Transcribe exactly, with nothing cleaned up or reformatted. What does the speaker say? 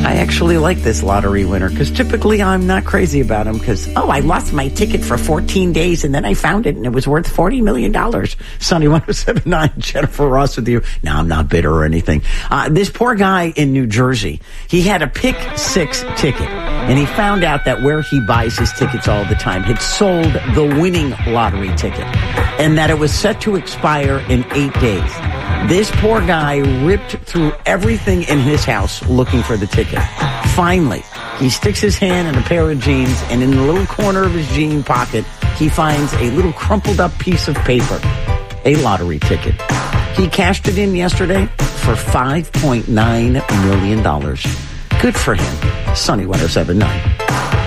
I actually like this lottery winner because typically I'm not crazy about him because, oh, I lost my ticket for fourteen days and then I found it and it was worth forty million dollars. Sunny one oh seven point nine, Jennifer Ross with you. No, I'm not bitter or anything. Uh, this poor guy in New Jersey, he had a pick six ticket and he found out that where he buys his tickets all the time had sold the winning lottery ticket and that it was set to expire in eight days. This poor guy ripped through everything in his house looking for the ticket. Finally, he sticks his hand in a pair of jeans, and in the little corner of his jean pocket, he finds a little crumpled up piece of paper, a lottery ticket. He cashed it in yesterday for five point nine million dollars. Good for him. Sunny one oh seven point nine.